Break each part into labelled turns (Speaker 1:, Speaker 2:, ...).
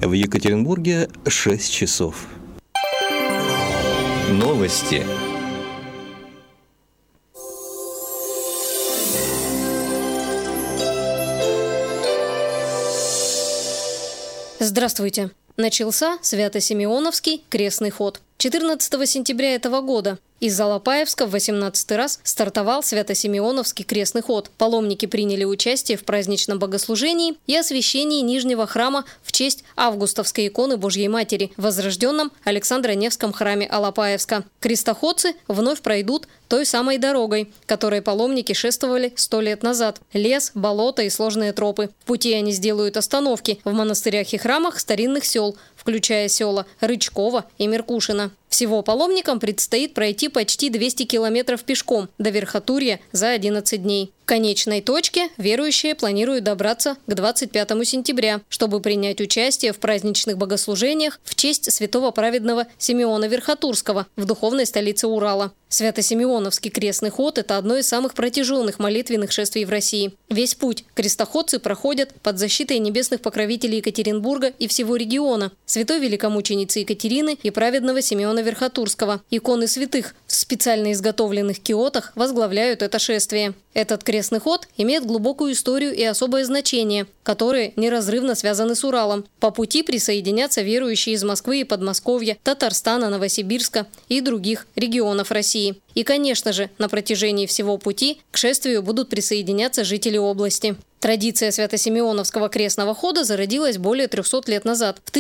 Speaker 1: В Екатеринбурге 6 часов. Новости.
Speaker 2: Здравствуйте! Начался Свято-Симеоновский крестный ход. 14 сентября этого года из Алапаевска в 18-й раз стартовал Свято-Симеоновский крестный ход. Паломники приняли участие в праздничном богослужении и освящении Нижнего храма в честь Августовской иконы Божьей Матери в возрожденном Александро-Невском храме Алапаевска. Крестоходцы вновь пройдут той самой дорогой, которой паломники шествовали 100 лет назад. Лес, болото и сложные тропы. В пути они сделают остановки в монастырях и храмах старинных сел, включая села Рычково и Меркушино. Всего паломникам предстоит пройти почти 200 километров пешком до Верхотурья за 11 дней. В конечной точке верующие планируют добраться к 25 сентября, чтобы принять участие в праздничных богослужениях в честь святого праведного Симеона Верхотурского в духовной столице Урала. Свято-Симеоновский крестный ход – это одно из самых протяженных молитвенных шествий в России. Весь путь крестоходцы проходят под защитой небесных покровителей Екатеринбурга и всего региона, святой великомученицы Екатерины и праведного Симеона Верхотурского. Иконы святых в специально изготовленных киотах возглавляют это шествие. Этот крестный ход имеет глубокую историю и особое значение, которые неразрывно связаны с Уралом. По пути присоединятся верующие из Москвы и Подмосковья, Татарстана, Новосибирска и других регионов России. И, конечно же, на протяжении всего пути к шествию будут присоединяться жители области. Традиция Свято-Симеоновского крестного хода зародилась более 300 лет назад. В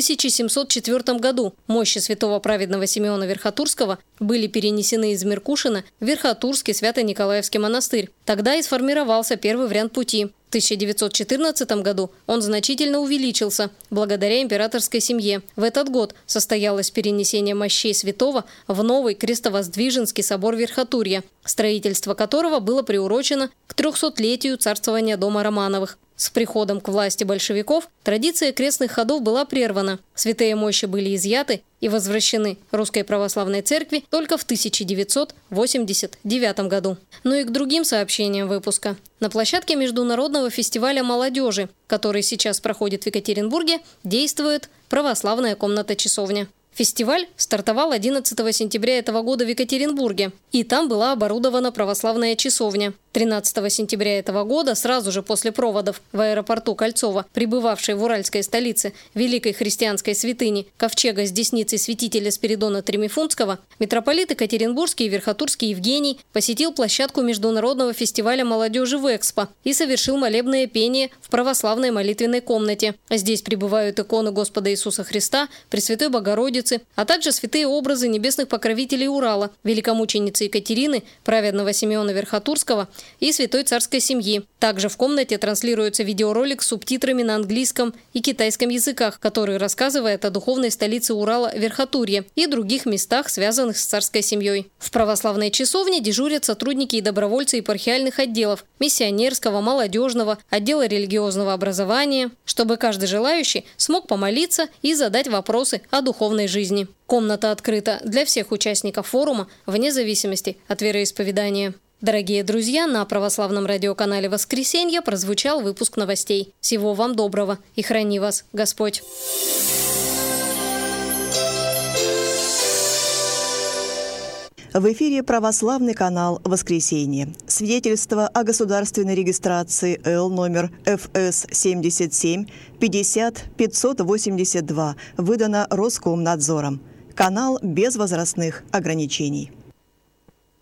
Speaker 2: 1704 году мощи святого праведного Симеона Верхотурского были перенесены из Меркушина в Верхотурский Свято-Николаевский монастырь. Тогда и сформировался первый вариант пути. В 1914 году он значительно увеличился благодаря императорской семье. В этот год состоялось перенесение мощей святого в новый Крестовоздвиженский собор Верхотурья, строительство которого было приурочено к 300-летию царствования дома Романовых. С приходом к власти большевиков традиция крестных ходов была прервана. Святые мощи были изъяты и возвращены Русской Православной Церкви только в 1989 году. Ну и к другим сообщениям выпуска. На площадке Международного фестиваля молодежи, который сейчас проходит в Екатеринбурге, действует православная комната-часовня. Фестиваль стартовал 11 сентября этого года в Екатеринбурге, и там была оборудована православная часовня. 13 сентября этого года, сразу же после проводов в аэропорту Кольцово, прибывавшей в уральской столице великой христианской святыни ковчега с десницей святителя Спиридона Тремифунтского, митрополит Екатеринбургский и Верхотурский Евгений посетил площадку Международного фестиваля молодежи в Экспо и совершил молебное пение в православной молитвенной комнате. Здесь пребывают иконы Господа Иисуса Христа, Пресвятой Богородицы, а также святые образы небесных покровителей Урала, великомученицы Екатерины, праведного Симеона Верхотурского и святой царской семьи. Также в комнате транслируется видеоролик с субтитрами на английском и китайском языках, который рассказывает о духовной столице Урала Верхотурье и других местах, связанных с царской семьей. В православной часовне дежурят сотрудники и добровольцы епархиальных отделов – миссионерского, молодежного, отдела религиозного образования, чтобы каждый желающий смог помолиться и задать вопросы о духовной жизни. Комната открыта для всех участников форума вне зависимости от вероисповедания. Дорогие друзья, на православном радиоканале «Воскресенье» прозвучал выпуск новостей. Всего вам доброго и храни вас Господь!
Speaker 3: В эфире православный канал «Воскресенье». Свидетельство о государственной регистрации Л номер ФС 77 50 582 выдано Роскомнадзором. Канал без возрастных ограничений.